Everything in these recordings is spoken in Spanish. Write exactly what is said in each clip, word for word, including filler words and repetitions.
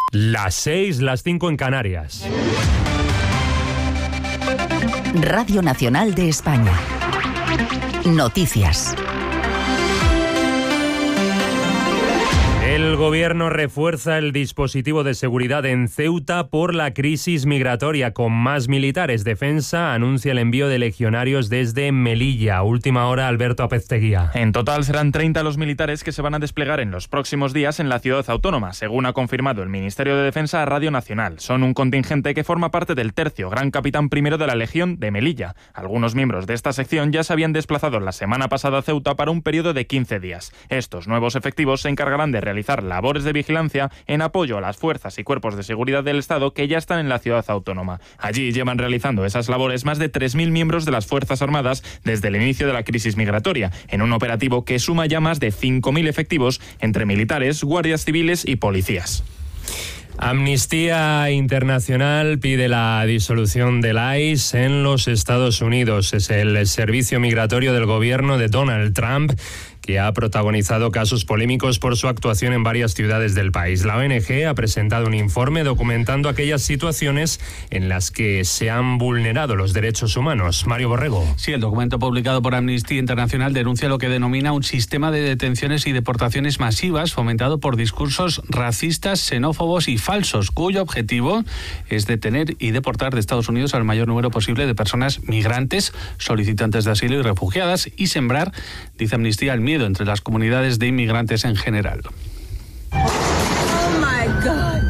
Las seis, las cinco en Canarias. Radio Nacional de España. Noticias. El gobierno refuerza el dispositivo de seguridad en Ceuta por la crisis migratoria con más militares. Defensa anuncia el envío de legionarios desde Melilla. Última hora, Alberto Apezteguía. En total serán treinta los militares que se van a desplegar en los próximos días en la ciudad autónoma, según ha confirmado el Ministerio de Defensa a Radio Nacional. Son un contingente que forma parte del tercio Gran Capitán Primero de la Legión de Melilla. Algunos miembros de esta sección ya se habían desplazado la semana pasada a Ceuta para un periodo de quince días. Estos nuevos efectivos se encargarán de realizar labores de vigilancia en apoyo a las fuerzas y cuerpos de seguridad del Estado que ya están en la ciudad autónoma. Allí llevan realizando esas labores más de tres mil miembros de las Fuerzas Armadas desde el inicio de la crisis migratoria, en un operativo que suma ya más de cinco mil efectivos entre militares, guardias civiles y policías. Amnistía Internacional pide la disolución del I C E en los Estados Unidos. Es el servicio migratorio del gobierno de Donald Trump que ha protagonizado casos polémicos por su actuación en varias ciudades del país. La O N G ha presentado un informe documentando aquellas situaciones en las que se han vulnerado los derechos humanos. Mario Borrego. Sí, el documento publicado por Amnistía Internacional denuncia lo que denomina un sistema de detenciones y deportaciones masivas fomentado por discursos racistas, xenófobos y falsos, cuyo objetivo es detener y deportar de Estados Unidos al mayor número posible de personas migrantes, solicitantes de asilo y refugiadas, y sembrar, dice Amnistía, el miedo entre las comunidades de inmigrantes en general. Oh my God.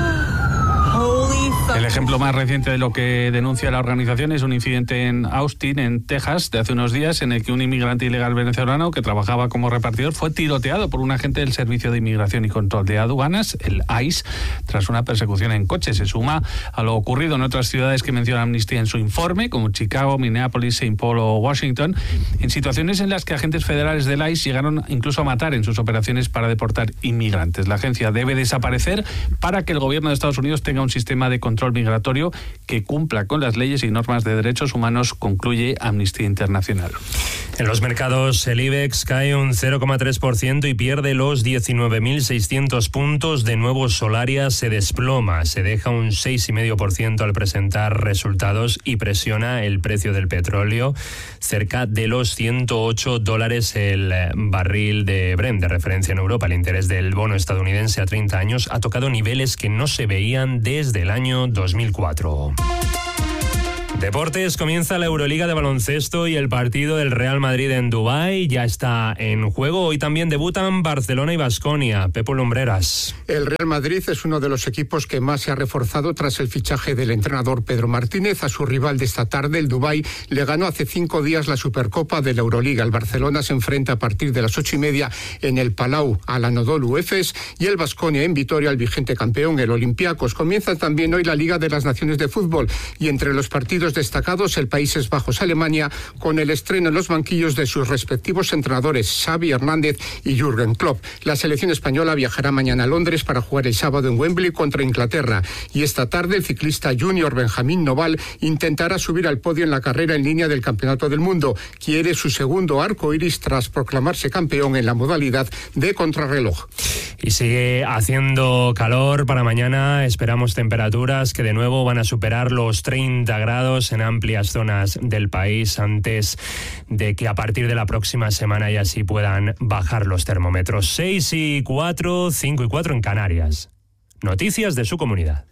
El ejemplo más reciente de lo que denuncia la organización es un incidente en Austin, en Texas, de hace unos días, en el que un inmigrante ilegal venezolano que trabajaba como repartidor fue tiroteado por un agente del Servicio de Inmigración y Control de Aduanas, el I C E, tras una persecución en coche. Se suma a lo ocurrido en otras ciudades que menciona Amnistía en su informe, como Chicago, Minneapolis, Saint Paul o Washington, en situaciones en las que agentes federales del I C E llegaron incluso a matar en sus operaciones para deportar inmigrantes. La agencia debe desaparecer para que el gobierno de Estados Unidos tenga un sistema de control migratorio que cumpla con las leyes y normas de derechos humanos, concluye Amnistía Internacional. En los mercados, el IBEX cae un cero coma tres por ciento y pierde los diecinueve mil seiscientos puntos. De nuevo, Solaria se desploma, se deja un seis coma cinco por ciento al presentar resultados y presiona el precio del petróleo cerca de los ciento ocho dólares el barril de Brent, de referencia en Europa. El interés del bono estadounidense a treinta años ha tocado niveles que no se veían desde el año dos mil cuatro. Deportes, comienza la Euroliga de baloncesto y el partido del Real Madrid en Dubái ya está en juego. Hoy también debutan Barcelona y Baskonia. Pepo Lumbreras. El Real Madrid es uno de los equipos que más se ha reforzado tras el fichaje del entrenador Pedro Martínez. A su rival de esta tarde, el Dubái, le ganó hace cinco días la Supercopa de la Euroliga. El Barcelona se enfrenta a partir de las ocho y media en el Palau al Anadolu Efes y el Baskonia en Vitoria al vigente campeón, el Olympiacos. Comienza también hoy la Liga de las Naciones de Fútbol y entre los partidos destacados el Países Bajos-Alemania con el estreno en los banquillos de sus respectivos entrenadores Xavi Hernández y Jürgen Klopp. La selección española viajará mañana a Londres para jugar el sábado en Wembley contra Inglaterra y esta tarde el ciclista junior Benjamín Noval intentará subir al podio en la carrera en línea del Campeonato del Mundo. Quiere su segundo arco iris tras proclamarse campeón en la modalidad de contrarreloj. Y sigue haciendo calor para mañana. Esperamos temperaturas que de nuevo van a superar los treinta grados en amplias zonas del país antes de que a partir de la próxima semana ya sí puedan bajar los termómetros. seis y cuatro, cinco y cuatro en Canarias. Noticias de su comunidad.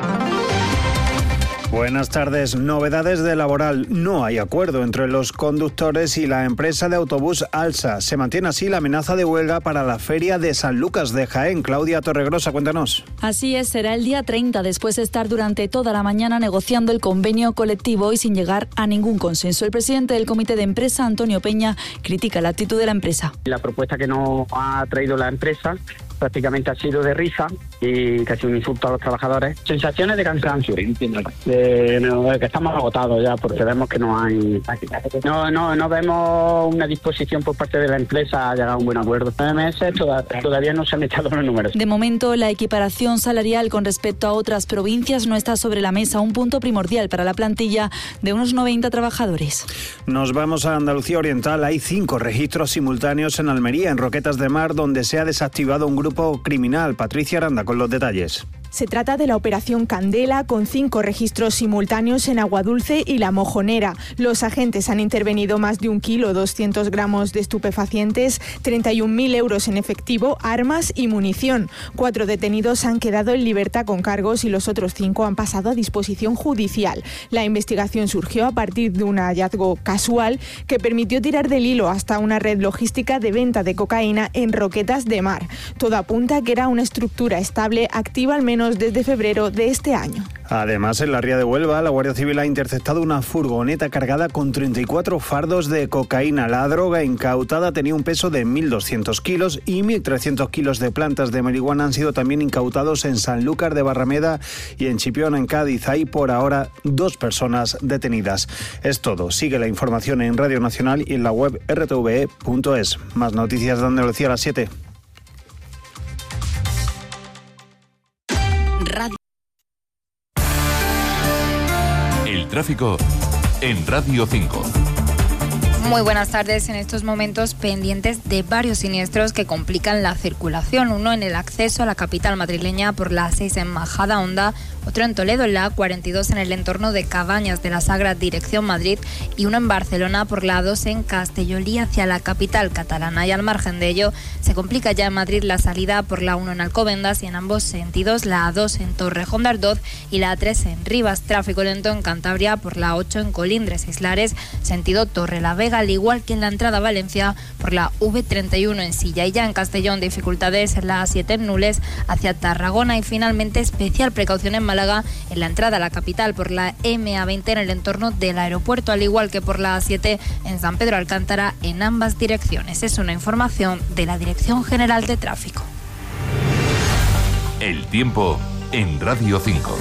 Buenas tardes. Novedades de laboral. No hay acuerdo entre los conductores y la empresa de autobús Alsa. Se mantiene así la amenaza de huelga para la feria de San Lucas de Jaén. Claudia Torregrosa, cuéntanos. Así es, será el día treinta, después de estar durante toda la mañana negociando el convenio colectivo y sin llegar a ningún consenso. El presidente del comité de empresa, Antonio Peña, critica la actitud de la empresa. La propuesta que nos ha traído la empresa prácticamente ha sido de risa y casi un insulto a los trabajadores. Sensaciones de cansancio, de, no, de que estamos agotados ya porque vemos que no hay... No, no, no vemos una disposición por parte de la empresa a llegar a un buen acuerdo. Nueve meses todavía, todavía no se han echado los números. De momento, la equiparación salarial con respecto a otras provincias no está sobre la mesa, un punto primordial para la plantilla de unos noventa trabajadores. Nos vamos a Andalucía Oriental. Hay cinco registros simultáneos en Almería, en Roquetas de Mar, donde se ha desactivado un grupo criminal. Patricia Aranda con los detalles. Se trata de la operación Candela, con cinco registros simultáneos en Aguadulce y La Mojonera. Los agentes han intervenido más de un kilo, doscientos gramos de estupefacientes, treinta y un mil euros en efectivo, armas y munición. Cuatro detenidos han quedado en libertad con cargos y los otros cinco han pasado a disposición judicial. La investigación surgió a partir de un hallazgo casual que permitió tirar del hilo hasta una red logística de venta de cocaína en Roquetas de Mar. Todo apunta a que era una estructura estable, activa al menos desde febrero de este año. Además, en la ría de Huelva, la Guardia Civil ha interceptado una furgoneta cargada con treinta y cuatro fardos de cocaína. La droga incautada tenía un peso de mil doscientos kilos y mil trescientos kilos de plantas de marihuana han sido también incautados en Sanlúcar de Barrameda y en Chipiona, en Cádiz. Hay por ahora dos personas detenidas. Es todo. Sigue la información en Radio Nacional y en la web r t v e punto es. Más noticias de Andalucía a las siete. Radio. El tráfico en Radio cinco. Muy buenas tardes. En estos momentos pendientes de varios siniestros que complican la circulación. Uno en el acceso a la capital madrileña por la A seis en Majadahonda, otro en Toledo en la A cuarenta y dos en el entorno de Cabañas de la Sagra dirección Madrid y uno en Barcelona por la A dos en Castellolí hacia la capital catalana. Y al margen de ello se complica ya en Madrid la salida por la uno en Alcobendas y en ambos sentidos la A dos en Torrejón de Ardoz y la A tres en Rivas. Tráfico lento en Cantabria por la ocho en Colindres Islares sentido Torrelavega, al igual que en la entrada a Valencia por la V treinta y uno en Silla. Y ya en Castellón dificultades en la A siete en Nules hacia Tarragona y finalmente especial precaución en Málaga en la entrada a la capital por la M A veinte en el entorno del aeropuerto, al igual que por la A siete en San Pedro Alcántara en ambas direcciones. Es una información de la Dirección General de Tráfico. El tiempo en Radio cinco.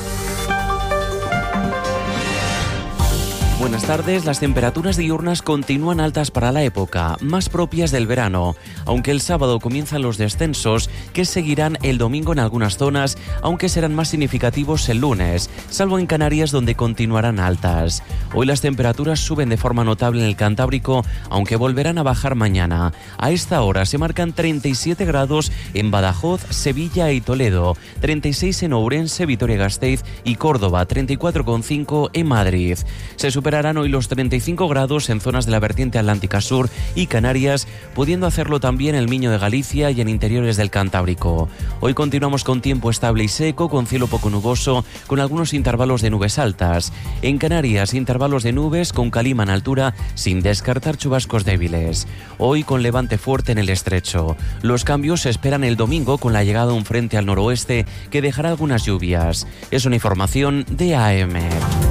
Buenas tardes. Las temperaturas diurnas continúan altas para la época, más propias del verano, aunque el sábado comienzan los descensos que seguirán el domingo en algunas zonas, aunque serán más significativos el lunes, salvo en Canarias donde continuarán altas. Hoy las temperaturas suben de forma notable en el Cantábrico, aunque volverán a bajar mañana. A esta hora se marcan treinta y siete grados en Badajoz, Sevilla y Toledo, treinta y seis en Ourense, Vitoria-Gasteiz y Córdoba, treinta y cuatro coma cinco en Madrid. Se supera Superarán hoy los treinta y cinco grados en zonas de la vertiente atlántica sur y Canarias, pudiendo hacerlo también el Miño de Galicia y en interiores del Cantábrico. Hoy continuamos con tiempo estable y seco, con cielo poco nuboso, con algunos intervalos de nubes altas. En Canarias, intervalos de nubes con calima en altura, sin descartar chubascos débiles. Hoy con levante fuerte en el estrecho. Los cambios se esperan el domingo con la llegada de un frente al noroeste que dejará algunas lluvias. Es una información de A M.